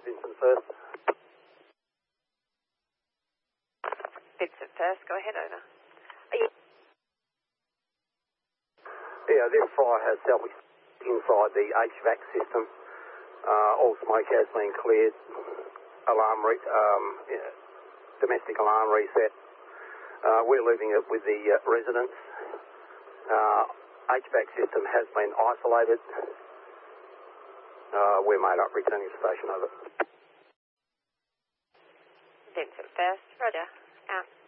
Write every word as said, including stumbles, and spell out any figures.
Vincent first. Vincent first, go ahead, over. Are you... Yeah, this fire has dealt with inside the H V A C system. Uh, all smoke has been cleared. Alarm, re um, yeah, domestic alarm reset. Uh, we're leaving it with the uh, residents. Uh, H V A C system has been isolated. Uh, we're made up returning to station, over. Vincent first, roger, out.